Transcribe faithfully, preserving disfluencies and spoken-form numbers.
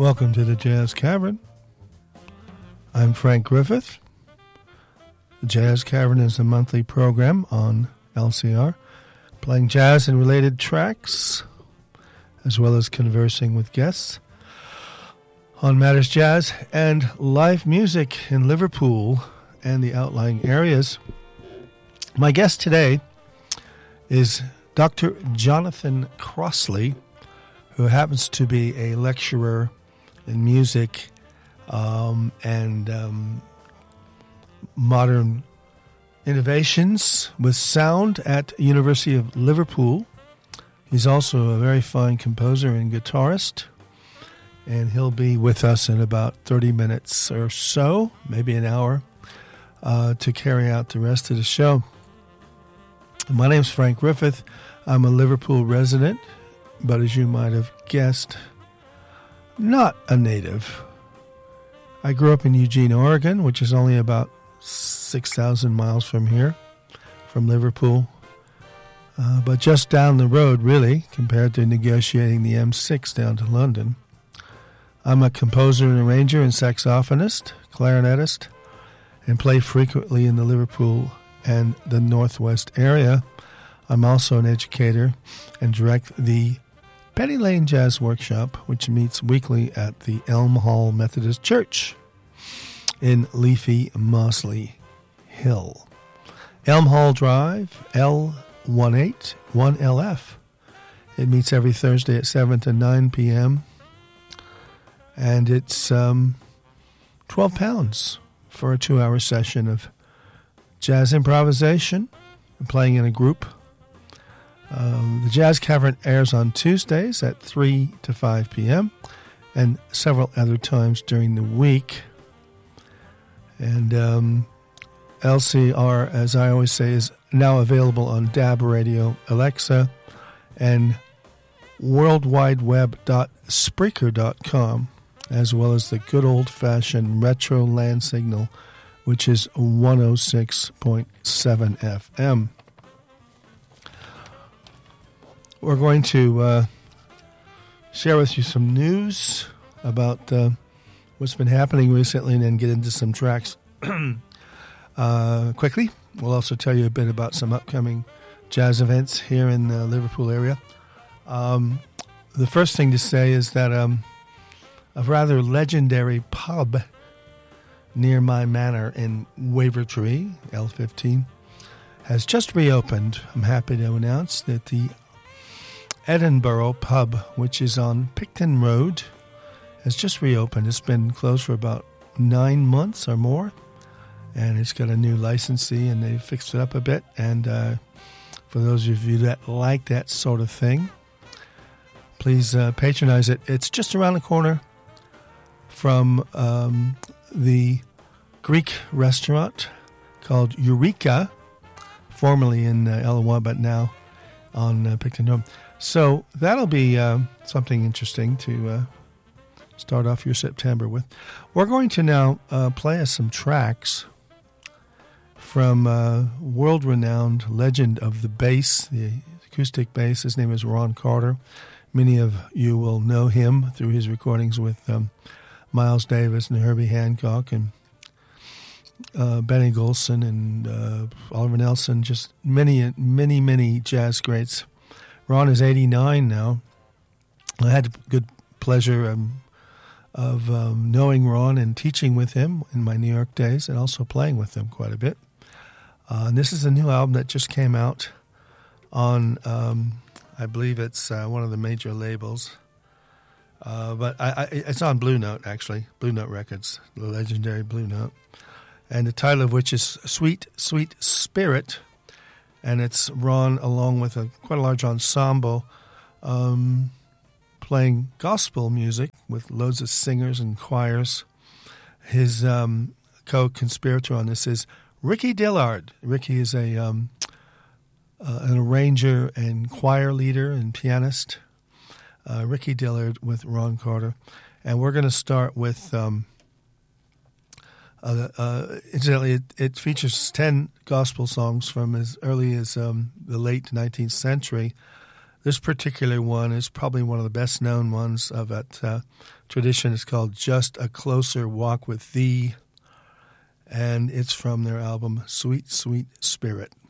Welcome to the Jazz Cavern. I'm Frank Griffith. The Jazz Cavern is a monthly program on L C R, playing jazz and related tracks, as well as conversing with guests on matters jazz and live music in Liverpool and the outlying areas. My guest today is Doctor Jonathan Crossley, who happens to be a lecturer in music um, and um, modern innovations with sound at University of Liverpool. He's also a very fine composer and guitarist, and he'll be with us in about thirty minutes or so, maybe an hour, uh, to carry out the rest of the show. My name's Frank Griffith. I'm a Liverpool resident, but as you might have guessed, not a native. I grew up in Eugene, Oregon, which is only about six thousand miles from here, from Liverpool, uh, but just down the road, really, compared to negotiating the M six down to London. I'm a composer and arranger and saxophonist, clarinetist, and play frequently in the Liverpool and the Northwest area. I'm also an educator and direct the Penny Lane Jazz Workshop, which meets weekly at the Elm Hall Methodist Church in leafy Mossley Hill. Elm Hall Drive, L one eight one L F. It meets every Thursday at seven to nine p.m. And it's um, twelve pounds for a two-hour session of jazz improvisation and playing in a group. Um, the Jazz Cavern airs on Tuesdays at three to five p.m. and several other times during the week. And um, L C R, as I always say, is now available on D A B Radio, Alexa, and world wide web dot spreaker dot com, as well as the good old-fashioned retro land signal, which is one oh six point seven F M. We're going to uh, share with you some news about uh, what's been happening recently and then get into some tracks uh, quickly. We'll also tell you a bit about some upcoming jazz events here in the Liverpool area. Um, the first thing to say is that um, a rather legendary pub near my manor in Wavertree, L fifteen, has just reopened. I'm happy to announce that the Edinburgh Pub, which is on Picton Road, has just reopened. It's been closed for about nine months or more, and it's got a new licensee, and they fixed it up a bit. And uh, for those of you that like that sort of thing, please uh, patronize it. It's just around the corner from um, the Greek restaurant called Eureka, formerly in uh, Elawah, but now on uh, Picton Road. So that'll be uh, something interesting to uh, start off your September with. We're going to now uh, play us some tracks from uh, world-renowned legend of the bass, the acoustic bass. His name is Ron Carter. Many of you will know him through his recordings with um, Miles Davis and Herbie Hancock and uh, Benny Golson and uh, Oliver Nelson, just many, many, many jazz greats. Ron is eighty-nine now. I had the good pleasure um, of um, knowing Ron and teaching with him in my New York days and also playing with him quite a bit. Uh, and this is a new album that just came out on, um, I believe it's uh, one of the major labels. Uh, but I, I, it's on Blue Note, actually, Blue Note Records, the legendary Blue Note. And the title of which is Sweet, Sweet Spirit. And it's Ron along with a quite a large ensemble um, playing gospel music with loads of singers and choirs. His um, co-conspirator on this is Ricky Dillard. Ricky is a um, uh, an arranger and choir leader and pianist. Uh, Ricky Dillard with Ron Carter. And we're going to start with... Um, Uh, uh, incidentally, it, it features ten gospel songs from as early as um, the late nineteenth century, This particular one is probably one of the best known ones of that uh, tradition. It's called Just a Closer Walk with Thee, and it's from their album Sweet, Sweet Spirit.